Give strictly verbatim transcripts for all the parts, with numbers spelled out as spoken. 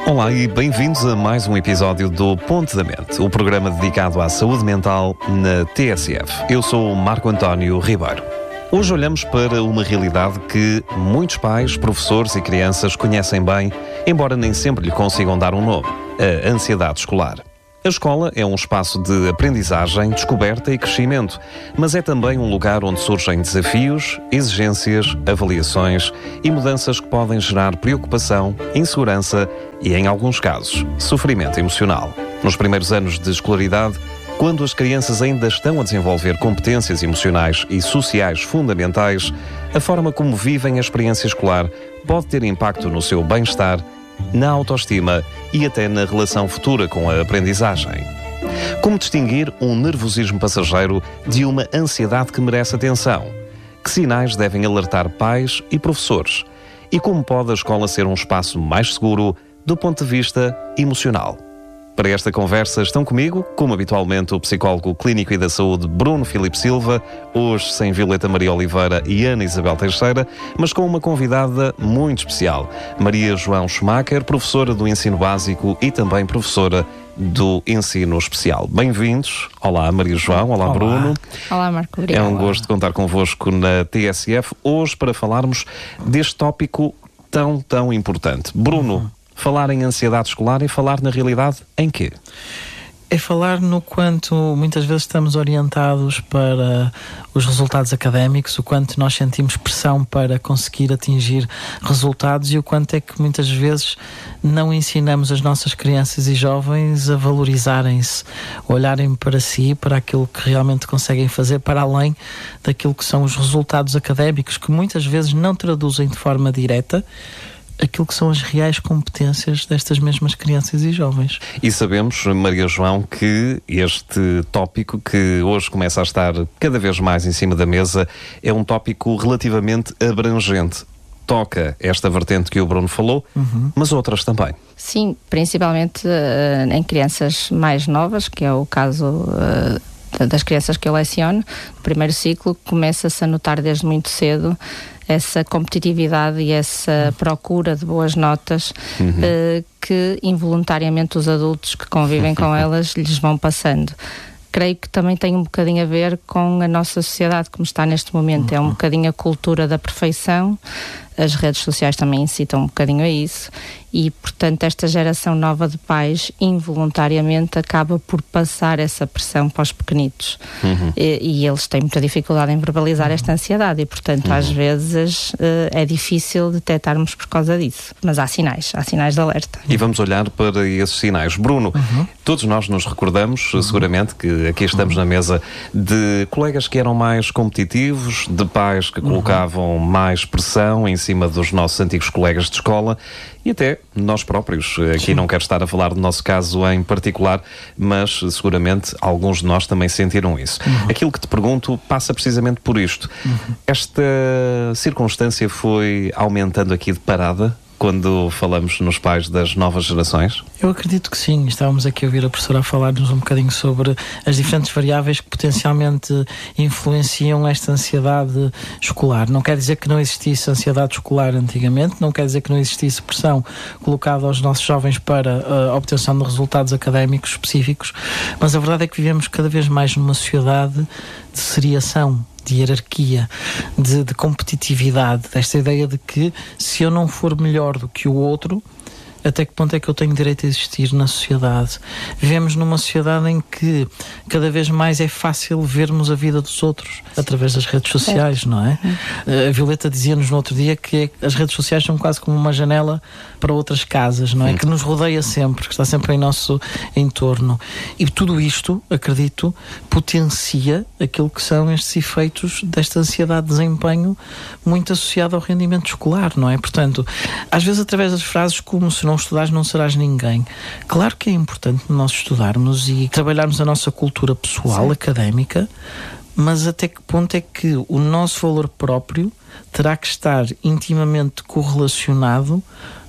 Olá e bem-vindos a mais um episódio do Ponto da Mente, o programa dedicado à saúde mental na T S F. Eu sou o Marco António Ribeiro. Hoje olhamos para uma realidade que muitos pais, professores e crianças conhecem bem, embora nem sempre lhe consigam dar um nome: a ansiedade escolar. A escola é um espaço de aprendizagem, descoberta e crescimento, mas é também um lugar onde surgem desafios, exigências, avaliações e mudanças que podem gerar preocupação, insegurança e, em alguns casos, sofrimento emocional. Nos primeiros anos de escolaridade, quando as crianças ainda estão a desenvolver competências emocionais e sociais fundamentais, a forma como vivem a experiência escolar pode ter impacto no seu bem-estar, na autoestima e até na relação futura com a aprendizagem. Como distinguir um nervosismo passageiro de uma ansiedade que merece atenção? Que sinais devem alertar pais e professores? E como pode a escola ser um espaço mais seguro do ponto de vista emocional? Para esta conversa estão comigo, como habitualmente, o psicólogo clínico e da saúde Bruno Filipe Silva, hoje sem Violeta Maria Oliveira e Ana Isabel Teixeira, mas com uma convidada muito especial, Maria João Schumacher, professora do ensino básico e também professora do ensino especial. Bem-vindos. Olá, Maria João. Olá, Olá. Bruno. Olá, Marco. Obrigado. É um gosto contar convosco na T S F, hoje para falarmos deste tópico tão, tão importante. Bruno, uhum. Falar em ansiedade escolar e falar na realidade em quê? É falar no quanto muitas vezes estamos orientados para os resultados académicos, o quanto nós sentimos pressão para conseguir atingir resultados e o quanto é que muitas vezes não ensinamos as nossas crianças e jovens a valorizarem-se, a olharem para si, para aquilo que realmente conseguem fazer, para além daquilo que são os resultados académicos, que muitas vezes não traduzem de forma direta aquilo que são as reais competências destas mesmas crianças e jovens. E sabemos, Maria João, que este tópico que hoje começa a estar cada vez mais em cima da mesa é um tópico relativamente abrangente. Toca esta vertente que o Bruno falou, uhum. mas outras também. Sim, principalmente uh, em crianças mais novas, que é o caso uh, das crianças que eu leciono. No primeiro ciclo começa-se a notar desde muito cedo essa competitividade e essa procura de boas notas uhum. uh, que involuntariamente os adultos que convivem com elas lhes vão passando. Creio que também tem um bocadinho a ver com a nossa sociedade como está neste momento. Uhum. É um bocadinho a cultura da perfeição. As redes sociais também incitam um bocadinho a isso e, portanto, esta geração nova de pais involuntariamente acaba por passar essa pressão para os pequenitos. Uhum. E, e eles têm muita dificuldade em verbalizar esta ansiedade e, portanto, uhum. às vezes uh, é difícil detectarmos por causa disso. Mas há sinais, há sinais de alerta. E vamos olhar para esses sinais. Bruno, uhum. todos nós nos recordamos, uhum. seguramente, que aqui estamos uhum. na mesa de colegas que eram mais competitivos, de pais que colocavam uhum. mais pressão em cima dos nossos antigos colegas de escola e até nós próprios. Aqui Sim. não quero estar a falar do nosso caso em particular, mas seguramente alguns de nós também sentiram isso. Uhum. Aquilo que te pergunto passa precisamente por isto. Uhum. Esta circunstância foi aumentando aqui de parada quando falamos nos pais das novas gerações? Eu acredito que sim. Estávamos aqui a ouvir a professora a falar-nos um bocadinho sobre as diferentes variáveis que potencialmente influenciam esta ansiedade escolar. Não quer dizer que não existisse ansiedade escolar antigamente, não quer dizer que não existisse pressão colocada aos nossos jovens para a obtenção de resultados académicos específicos, mas a verdade é que vivemos cada vez mais numa sociedade de seriação, de hierarquia, de, de competitividade, desta ideia de que se eu não for melhor do que o outro, até que ponto é que eu tenho direito a existir na sociedade? Vivemos numa sociedade em que cada vez mais é fácil vermos a vida dos outros através das redes sociais, não é? A Violeta dizia-nos no outro dia que as redes sociais são quase como uma janela para outras casas, não é? Que nos rodeia sempre, que está sempre em nosso entorno. E tudo isto, acredito, potencia aquilo que são estes efeitos desta ansiedade de desempenho muito associada ao rendimento escolar, não é? Portanto, às vezes através das frases como se não estudares não serás ninguém. Claro que é importante nós estudarmos e trabalharmos a nossa cultura pessoal, Sim. académica, mas até que ponto é que o nosso valor próprio terá que estar intimamente correlacionado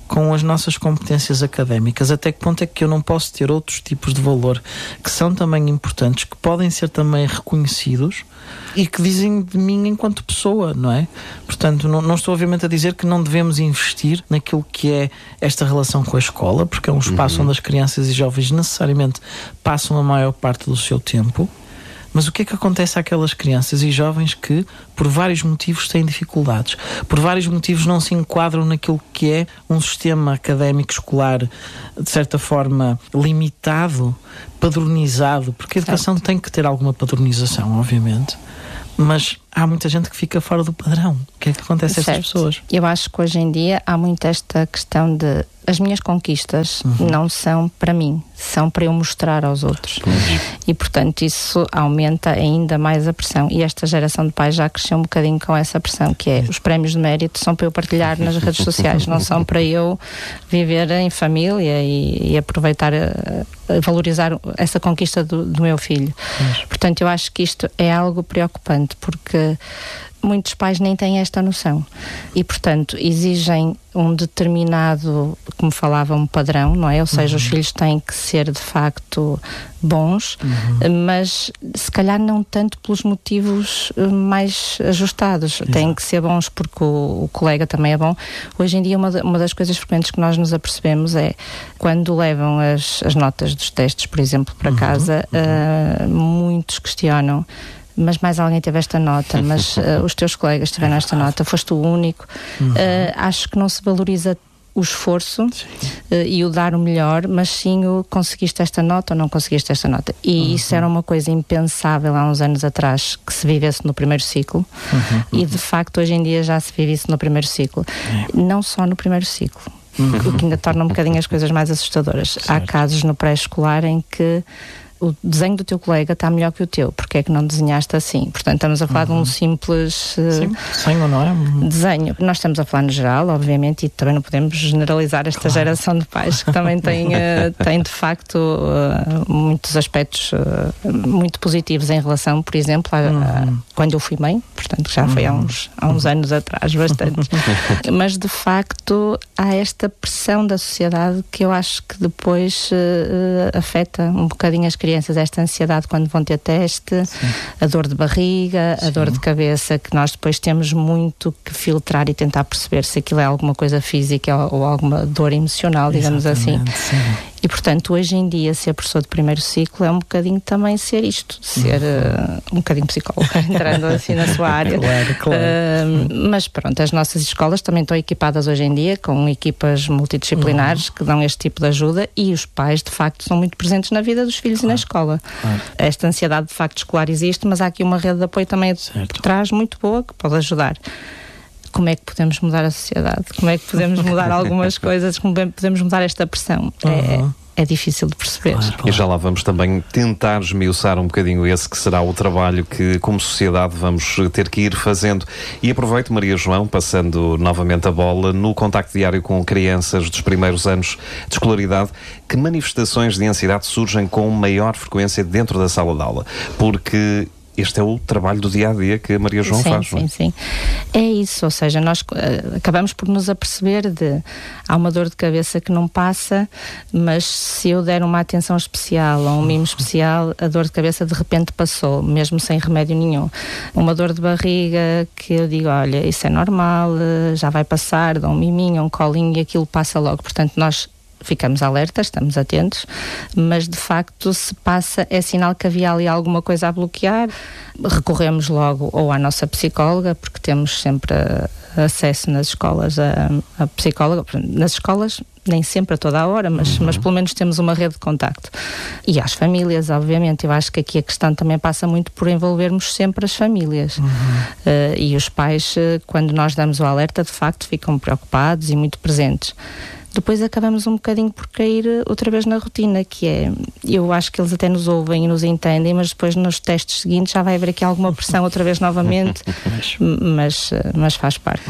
com as nossas competências académicas? Até que ponto é que eu não posso ter outros tipos de valor que são também importantes, que podem ser também reconhecidos e que dizem de mim enquanto pessoa, não é? Portanto, não, não estou obviamente a dizer que não devemos investir naquilo que é esta relação com a escola, porque é um espaço uhum. onde as crianças e jovens necessariamente passam a maior parte do seu tempo. Mas o que é que acontece àquelas crianças e jovens que, por vários motivos, têm dificuldades? Por vários motivos não se enquadram naquilo que é um sistema académico escolar, de certa forma, limitado, padronizado, porque a educação certo. Tem que ter alguma padronização, obviamente. Mas há muita gente que fica fora do padrão. O que é que acontece a estas pessoas? Eu acho que hoje em dia há muito esta questão de as minhas conquistas uhum. não são para mim, são para eu mostrar aos outros. Uhum. E, portanto, isso aumenta ainda mais a pressão. E esta geração de pais já cresceu um bocadinho com essa pressão, que é os prémios de mérito são para eu partilhar nas redes sociais, não são para eu viver em família e, e aproveitar, a, a valorizar essa conquista do, do meu filho. Uhum. Portanto, eu acho que isto é algo preocupante, porque muitos pais nem têm esta noção e, portanto, exigem um determinado, como falava, um padrão, não é? Ou seja, uhum. os filhos têm que ser de facto bons, uhum. mas se calhar não tanto pelos motivos mais ajustados. Exato. Têm que ser bons porque o, o colega também é bom. Hoje em dia uma, uma das coisas frequentes que nós nos apercebemos é quando levam as, as notas dos testes, por exemplo, para uhum. casa, uhum. Uh, muitos questionam: mas mais alguém teve esta nota, mas uh, os teus colegas tiveram esta nota, foste o único. Uhum. Uh, acho que não se valoriza o esforço uh, e o dar o melhor, mas sim o conseguiste esta nota ou não conseguiste esta nota. E uhum. isso era uma coisa impensável há uns anos atrás, que se vivesse no primeiro ciclo, uhum. e de facto hoje em dia já se vive isso no primeiro ciclo. Uhum. Não só no primeiro ciclo, uhum. o que ainda torna um bocadinho as coisas mais assustadoras. Certo. Há casos no pré-escolar em que o desenho do teu colega está melhor que o teu, porque é que não desenhaste assim? Portanto, estamos a falar uhum. de um simples uh, Sim, desenho, não é? desenho. Nós estamos a falar no geral, obviamente, e também não podemos generalizar esta claro. Geração de pais que também tem, uh, tem de facto uh, muitos aspectos uh, muito positivos em relação, por exemplo, a, uhum. a, quando eu fui mãe, portanto já foi uhum. há uns, há uns anos atrás, bastante. Mas de facto há esta pressão da sociedade que eu acho que depois uh, afeta um bocadinho as crianças. Crianças, esta ansiedade quando vão ter teste, sim. a dor de barriga, sim. a dor de cabeça, que nós depois temos muito que filtrar e tentar perceber se aquilo é alguma coisa física ou, ou alguma dor emocional, digamos Exatamente, assim. Sim. E, portanto, hoje em dia, ser professor de primeiro ciclo é um bocadinho também ser isto, ser uhum. uh, um bocadinho psicólogo, entrando assim na sua área. Claro, claro. Uh, mas pronto, as nossas escolas também estão equipadas hoje em dia com equipas multidisciplinares uhum. que dão este tipo de ajuda, e os pais, de facto, são muito presentes na vida dos filhos claro. E na escola. Claro. Esta ansiedade, de facto, escolar existe, mas há aqui uma rede de apoio também certo. Por trás muito boa que pode ajudar. Como é que podemos mudar a sociedade? Como é que podemos mudar algumas coisas? Como podemos mudar esta pressão? Uhum. É, é difícil de perceber. Claro, claro. E já lá vamos também tentar esmiuçar um bocadinho esse que será o trabalho que, como sociedade, vamos ter que ir fazendo. E aproveito, Maria João, passando novamente a bola, no contacto diário com crianças dos primeiros anos de escolaridade, que manifestações de ansiedade surgem com maior frequência dentro da sala de aula? Porque este é o trabalho do dia-a-dia que a Maria João sim, faz, sim, não é? Sim, sim. É isso, ou seja, nós uh, acabamos por nos aperceber de há uma dor de cabeça que não passa, mas se eu der uma atenção especial ou um mimo especial, a dor de cabeça de repente passou, mesmo sem remédio nenhum. Uma dor de barriga que eu digo, olha, isso é normal, já vai passar, dá um miminho, um colinho e aquilo passa logo. Portanto, nós ficamos alertas, estamos atentos, mas de facto se passa, é sinal que havia ali alguma coisa a bloquear. Recorremos logo ou à nossa psicóloga, porque temos sempre acesso nas escolas a, a psicóloga. Nas escolas nem sempre a toda a hora, mas, uhum. mas pelo menos temos uma rede de contacto. E às famílias, obviamente. Eu acho que aqui a questão também passa muito por envolvermos sempre as famílias. Uhum. Uh, e os pais, quando nós damos o alerta, de facto ficam preocupados e muito presentes. Depois acabamos um bocadinho por cair outra vez na rotina, que é, eu acho que eles até nos ouvem e nos entendem, mas depois nos testes seguintes já vai haver aqui alguma pressão outra vez novamente, mas, mas faz parte. Claro.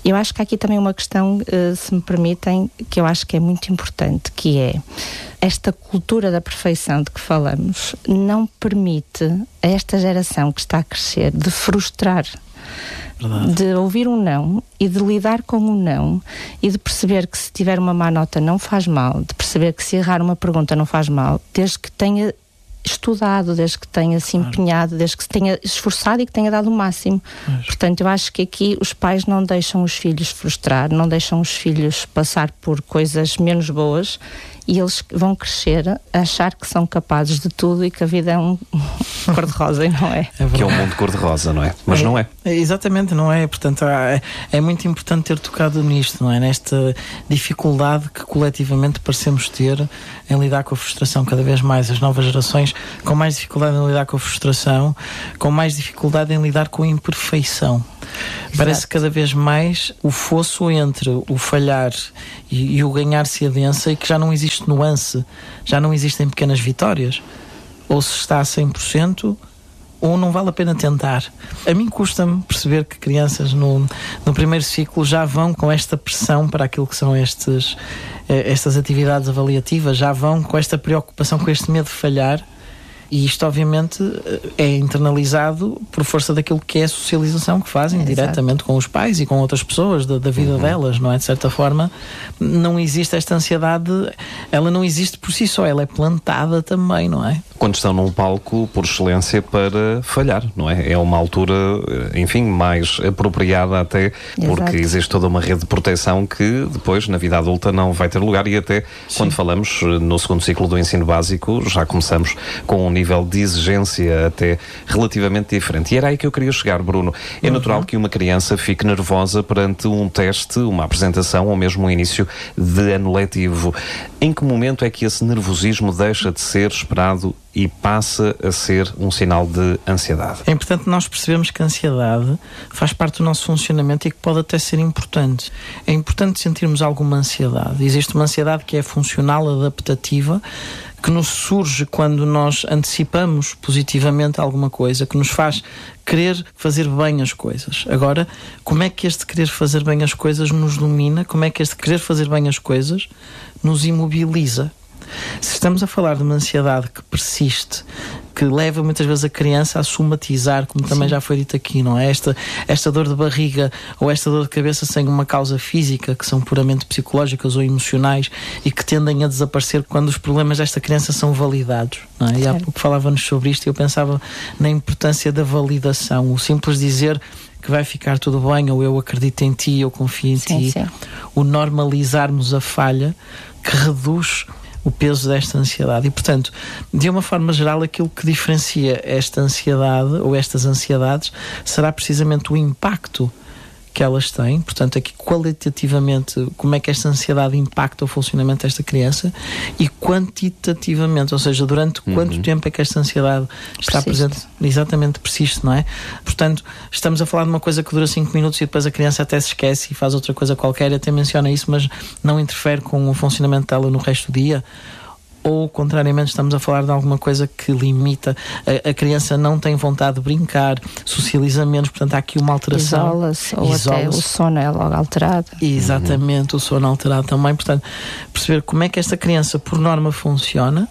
Eu acho que há aqui também uma questão, uh, se me permitem, que eu acho que é muito importante, que é esta cultura da perfeição de que falamos não permite a esta geração que está a crescer de frustrar. Verdade. De ouvir um não e de lidar com um não e de perceber que se tiver uma má nota não faz mal, de perceber que se errar uma pergunta não faz mal, desde que tenha estudado, desde que tenha se empenhado, claro. Desde que se tenha esforçado e que tenha dado o máximo. Mas... Portanto, eu acho que aqui os pais não deixam os filhos frustrar, não deixam os filhos passar por coisas menos boas, e eles vão crescer a achar que são capazes de tudo e que a vida é um cor-de-rosa, e não é? É que é um mundo cor-de-rosa, não é? Mas é, não é. é. Exatamente, não é? Portanto, é, é muito importante ter tocado nisto, não é? Nesta dificuldade que coletivamente parecemos ter em lidar com a frustração. Cada vez mais as novas gerações com mais dificuldade em lidar com a frustração, com mais dificuldade em lidar com a imperfeição. Exato. Parece cada vez mais o fosso entre o falhar e, e o ganhar-se adensa, e que já não existe nuance, já não existem pequenas vitórias. Ou se está a cem por cento ou não vale a pena tentar. A mim custa-me perceber que crianças no, no primeiro ciclo já vão com esta pressão para aquilo que são estes, estas atividades avaliativas, já vão com esta preocupação, com este medo de falhar. E isto obviamente é internalizado por força daquilo que é a socialização que fazem, é, diretamente com os pais e com outras pessoas da, da vida uhum. delas, não é? De certa forma, não existe esta ansiedade, ela não existe por si só, ela é plantada também, não é? Quando estão num palco por excelência para falhar, não é? É uma altura, enfim, mais apropriada até, porque Exato. Existe toda uma rede de proteção que depois, na vida adulta, não vai ter lugar, e até Sim. quando falamos no segundo ciclo do ensino básico, já começamos com um nível de exigência até relativamente diferente. E era aí que eu queria chegar, Bruno. É uhum. natural que uma criança fique nervosa perante um teste, uma apresentação ou mesmo um início de ano letivo. Em que momento é que esse nervosismo deixa de ser esperado e passa a ser um sinal de ansiedade? É importante nós percebermos que a ansiedade faz parte do nosso funcionamento e que pode até ser importante. É importante sentirmos alguma ansiedade. Existe uma ansiedade que é funcional, adaptativa, que nos surge quando nós antecipamos positivamente alguma coisa, que nos faz querer fazer bem as coisas. Agora, como é que este querer fazer bem as coisas nos domina? Como é que este querer fazer bem as coisas nos imobiliza? Se estamos a falar de uma ansiedade que persiste, que leva muitas vezes a criança a somatizar, como também Sim. já foi dito aqui, não é? Esta, esta dor de barriga ou esta dor de cabeça sem uma causa física, que são puramente psicológicas ou emocionais e que tendem a desaparecer quando os problemas desta criança são validados, não é? E há pouco falávamos sobre isto e eu pensava na importância da validação, o simples dizer que vai ficar tudo bem, ou eu acredito em ti, eu confio em sim, ti, sim. o normalizarmos a falha, que reduz o peso desta ansiedade. E, portanto, de uma forma geral, aquilo que diferencia esta ansiedade ou estas ansiedades será precisamente o impacto que elas têm. Portanto, aqui qualitativamente, como é que esta ansiedade impacta o funcionamento desta criança, e quantitativamente, ou seja, durante uhum. quanto tempo é que esta ansiedade está persiste. presente. Exatamente, persiste, não é? Portanto, estamos a falar de uma coisa que dura cinco minutos e depois a criança até se esquece e faz outra coisa qualquer, e até menciona isso, mas não interfere com o funcionamento dela no resto do dia. Ou, contrariamente, estamos a falar de alguma coisa que limita, a, a criança não tem vontade de brincar, socializa menos, portanto há aqui uma alteração. Isola-se, ou Isola-se. Até o sono é logo alterado. Exatamente, uhum. o sono alterado também. Portanto, perceber como é que esta criança, por norma, funciona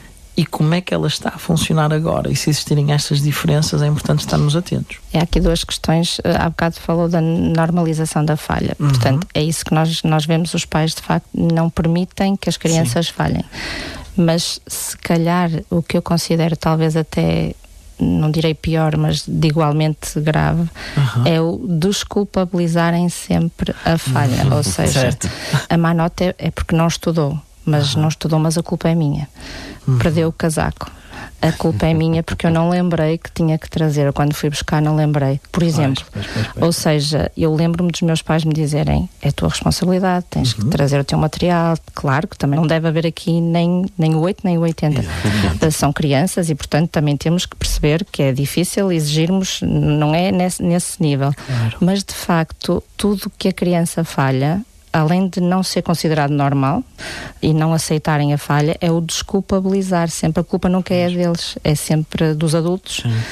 e como é que ela está a funcionar agora. E se existirem estas diferenças, é importante estarmos atentos. É aqui duas questões. Há bocado falou da normalização da falha. Uhum. Portanto, é isso que nós, nós vemos. Os pais, de facto, não permitem que as crianças Sim. falhem. Mas, se calhar, o que eu considero talvez até, não direi pior, mas de igualmente grave, uhum. é o desculpabilizarem sempre a falha. Uhum. Ou seja, certo. a má nota é, é porque não estudou. Mas uhum. não estudou, mas a culpa é minha. Uhum. Perdeu o casaco. A culpa é minha porque eu não lembrei que tinha que trazer. Quando fui buscar não lembrei. Por exemplo. Pois, pois, pois, pois. Ou seja, eu lembro-me dos meus pais me dizerem: é a tua responsabilidade, tens uhum. que trazer o teu material. Claro que também não deve haver aqui nem, nem o oito nem o oitenta. São crianças e, portanto, também temos que perceber que é difícil exigirmos, não é nesse, nesse nível. Claro. Mas, de facto, tudo que a criança falha, além de não ser considerado normal e não aceitarem a falha, é o desculpabilizar sempre. A culpa nunca é deles, é sempre dos adultos. Sim.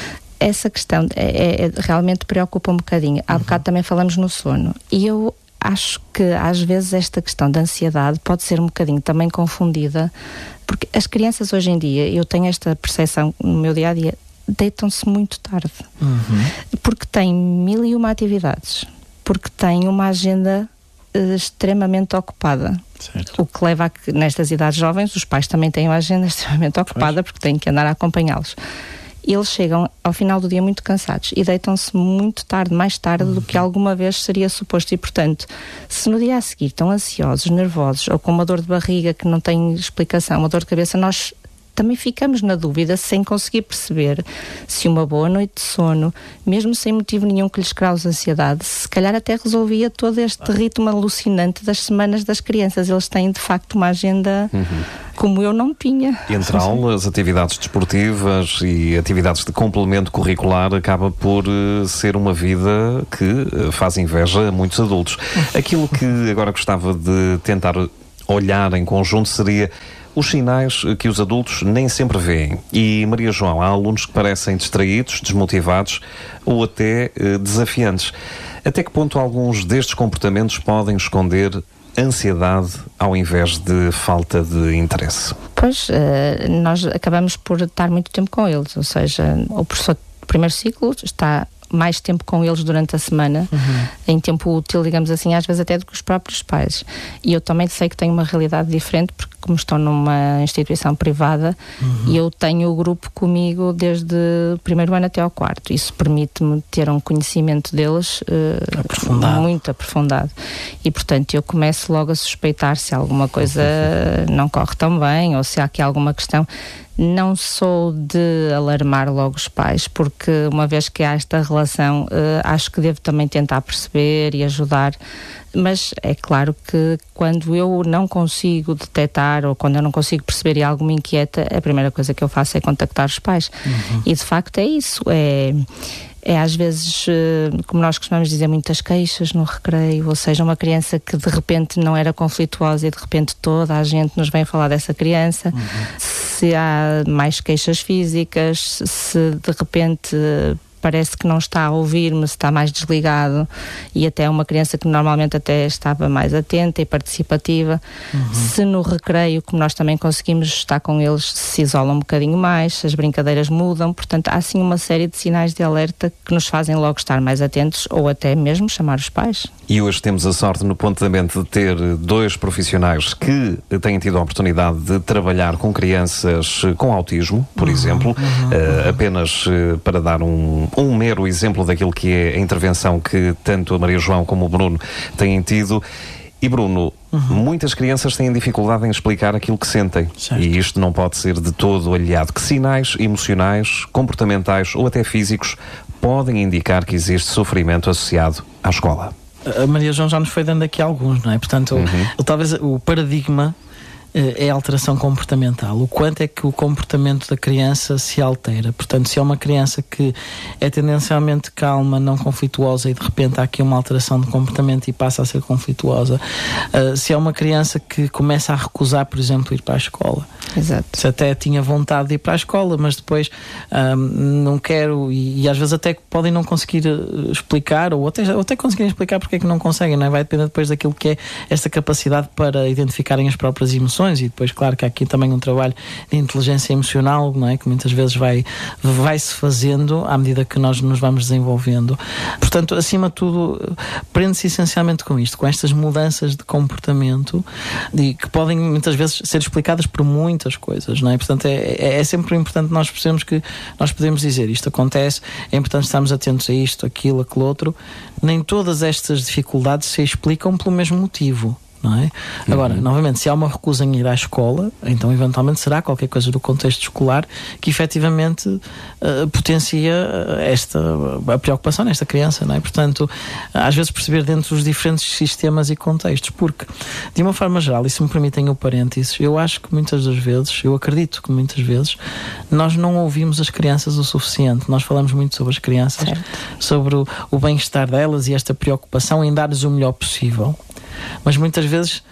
essa questão é, é, realmente preocupa um bocadinho. Há uhum. bocado também falamos no sono. E eu acho que às vezes esta questão da ansiedade pode ser um bocadinho também confundida, porque as crianças hoje em dia, eu tenho esta percepção no meu dia-a-dia, deitam-se muito tarde. Uhum. Porque têm mil e uma atividades. Porque têm uma agenda uh, extremamente ocupada. Certo. O que leva a que nestas idades jovens os pais também têm uma agenda extremamente ocupada, pois. Porque têm que andar a acompanhá-los. E eles chegam ao final do dia muito cansados e deitam-se muito tarde, mais tarde uhum. do que alguma vez seria suposto. E, portanto, se no dia a seguir estão ansiosos, nervosos ou com uma dor de barriga que não tem explicação, uma dor de cabeça, nós também ficamos na dúvida, sem conseguir perceber se uma boa noite de sono, mesmo sem motivo nenhum que lhes cause ansiedade, se calhar até resolvia todo este ritmo alucinante das semanas das crianças. Eles têm, de facto, uma agenda uhum. como eu não tinha. Entre aulas, atividades desportivas e atividades de complemento curricular, acaba por uh, ser uma vida que uh, faz inveja a muitos adultos. Aquilo que agora gostava de tentar olhar em conjunto seria os sinais que os adultos nem sempre veem. E, Maria João, há alunos que parecem distraídos, desmotivados ou até eh, desafiantes. Até que ponto alguns destes comportamentos podem esconder ansiedade ao invés de falta de interesse? Pois, uh, nós acabamos por estar muito tempo com eles, ou seja, o professor do primeiro ciclo está mais tempo com eles durante a semana, uhum. em tempo útil, digamos assim, às vezes até do que os próprios pais. E eu também sei que tenho uma realidade diferente, porque como estou numa instituição privada, uhum. eu tenho o grupo comigo desde o primeiro ano até ao quarto. Isso permite-me ter um conhecimento deles uh, aprofundado. muito aprofundado. E, portanto, eu começo logo a suspeitar se alguma coisa não corre tão bem, ou se há aqui alguma questão. Não sou de alarmar logo os pais, porque uma vez que há esta relação, uh, acho que devo também tentar perceber e ajudar, mas é claro que quando eu não consigo detectar ou quando eu não consigo perceber e algo me inquieta, a primeira coisa que eu faço é contactar os pais. Uhum. E de facto é isso, é... É às vezes, como nós costumamos dizer, muitas queixas no recreio, ou seja, uma criança que de repente não era conflituosa e de repente toda a gente nos vem falar dessa criança. Uhum. Se há mais queixas físicas, se de repente parece que não está a ouvir-me, se está mais desligado, e até uma criança que normalmente até estava mais atenta e participativa. Uhum. Se no recreio, como nós também conseguimos estar com eles, se isolam um bocadinho mais, se as brincadeiras mudam, portanto há assim uma série de sinais de alerta que nos fazem logo estar mais atentos ou até mesmo chamar os pais. E hoje temos a sorte no Ponto da Mente de ter dois profissionais que têm tido a oportunidade de trabalhar com crianças com autismo, por uhum, exemplo, uhum, uh, uhum. apenas uh, para dar um, um mero exemplo daquilo que é a intervenção que tanto a Maria João como o Bruno têm tido. E Bruno, uhum. muitas crianças têm dificuldade em explicar aquilo que sentem. Certo. E isto não pode ser de todo aliado. Que sinais emocionais, comportamentais ou até físicos podem indicar que existe sofrimento associado à escola? A Maria João já nos foi dando aqui alguns, não é? Portanto, uhum. o, talvez o paradigma é a alteração comportamental. O quanto é que o comportamento da criança se altera. Portanto, se é uma criança que é tendencialmente calma, não conflituosa, e de repente há aqui uma alteração de comportamento e passa a ser conflituosa. Uh, se é uma criança que começa a recusar, por exemplo, ir para a escola. Exato. Se até tinha vontade de ir para a escola, mas depois um, não quero, e, e às vezes até podem não conseguir uh, explicar, ou até, ou até conseguirem explicar porque é que não conseguem, não é? Vai depender depois daquilo que é esta capacidade para identificarem as próprias emoções. E depois, claro, que há aqui também um trabalho de inteligência emocional, não é? Que muitas vezes vai, vai-se fazendo à medida que nós nos vamos desenvolvendo. Portanto, acima de tudo, prende-se essencialmente com isto, com estas mudanças de comportamento, e que podem muitas vezes ser explicadas por muitas coisas, não é? Portanto, é, é, é sempre importante nós percebermos que nós podemos dizer isto acontece, é importante estarmos atentos a isto, aquilo, aquilo outro. Nem todas estas dificuldades se explicam pelo mesmo motivo. Não é? Agora, uhum. novamente, se há uma recusa em ir à escola, então eventualmente será qualquer coisa do contexto escolar que efetivamente uh, potencia esta a preocupação nesta criança, não é? Portanto, às vezes perceber dentro dos diferentes sistemas e contextos, porque de uma forma geral, e se me permitem o parênteses, eu acho que muitas das vezes, eu acredito que muitas vezes nós não ouvimos as crianças o suficiente. Nós falamos muito sobre as crianças, certo. sobre o, o bem-estar delas e esta preocupação em dar-lhes o melhor possível. Mas muitas vezes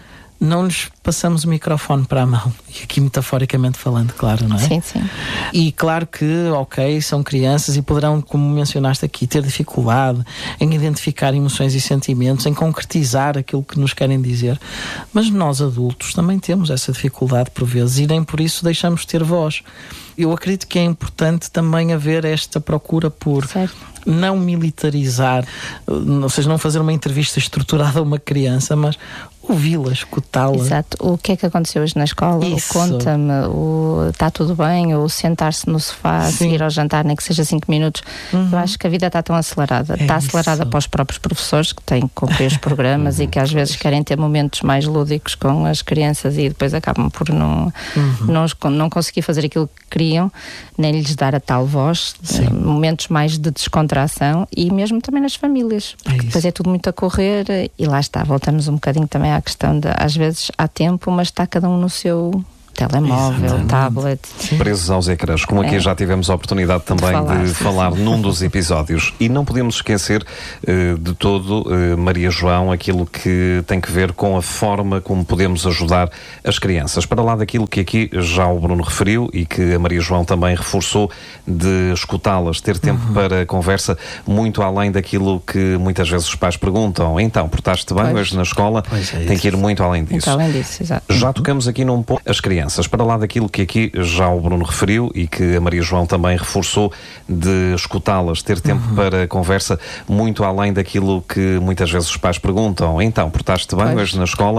não lhes passamos o microfone para a mão, e aqui metaforicamente falando, claro, não é? Sim, sim. E claro que, ok, são crianças e poderão, como mencionaste aqui, ter dificuldade em identificar emoções e sentimentos, em concretizar aquilo que nos querem dizer, mas nós adultos também temos essa dificuldade por vezes e nem por isso deixamos de ter voz. Eu acredito que é importante também haver esta procura por certo. Não militarizar, ou seja, não fazer uma entrevista estruturada a uma criança, mas ouvi-la, escutá-la. Exato. O que é que aconteceu hoje na escola? Isso. O conta-me, o está tudo bem, ou sentar-se no sofá, a seguir ao jantar, nem que seja cinco minutos. Uhum. Eu acho que a vida está tão acelerada. É está acelerada isso. Para os próprios professores, que têm que cumprir os programas e que às vezes querem ter momentos mais lúdicos com as crianças e depois acabam por não, uhum. não, não conseguir fazer aquilo que queriam, nem lhes dar a tal voz. Sim. Momentos mais de descontração e mesmo também nas famílias. Porque é depois é tudo muito a correr e lá está, voltamos um bocadinho também à questão de, às vezes há tempo, mas está cada um no seu telemóvel, exatamente. Tablet. Sim. Presos aos ecrãs, como aqui é. Já tivemos a oportunidade também de falar, de sim, falar sim. num dos episódios. E não podemos esquecer uh, de todo, uh, Maria João, aquilo que tem que ver com a forma como podemos ajudar as crianças. Para lá daquilo que aqui já o Bruno referiu e que a Maria João também reforçou, de escutá-las, ter tempo uhum. para conversa, muito além daquilo que muitas vezes os pais perguntam. Então, portaste bem pois. Hoje na escola? É tem que ir muito além disso. Muito além disso, exato. Já tocamos aqui num ponto, as crianças. Para lá daquilo que aqui já o Bruno referiu e que a Maria João também reforçou, de escutá-las, ter tempo uhum. para conversa, muito além daquilo que muitas vezes os pais perguntam. Então, portaste bem pois. Hoje na escola?